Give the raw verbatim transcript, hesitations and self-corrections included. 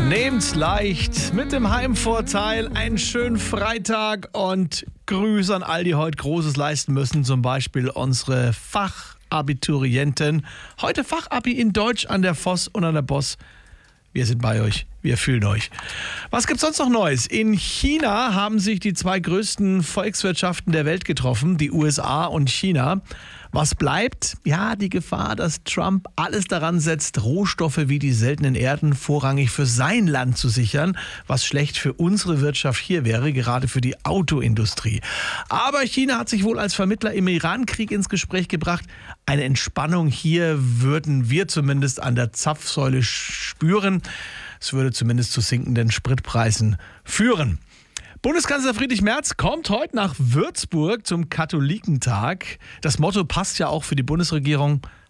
Nehmt's leicht mit dem Heimvorteil. Einen schönen Freitag und Grüße an all die heute Großes leisten müssen. Zum Beispiel unsere Fachabiturienten. Heute Fachabi in Deutsch an der Voss und an der Boss. Wir sind bei euch. Wir fühlen euch. Was gibt's sonst noch Neues? In China haben sich die zwei größten Volkswirtschaften der Welt getroffen, die U S A und China. Was bleibt? Ja, die Gefahr, dass Trump alles daran setzt, Rohstoffe wie die seltenen Erden vorrangig für sein Land zu sichern, was schlecht für unsere Wirtschaft hier wäre, gerade für die Autoindustrie. Aber China hat sich wohl als Vermittler im Iran-Krieg ins Gespräch gebracht. Eine Entspannung hier würden wir zumindest an der Zapfsäule spüren. Es würde zumindest zu sinkenden Spritpreisen führen. Bundeskanzler Friedrich Merz kommt heute nach Würzburg zum Katholikentag. Das Motto passt ja auch für die Bundesregierung: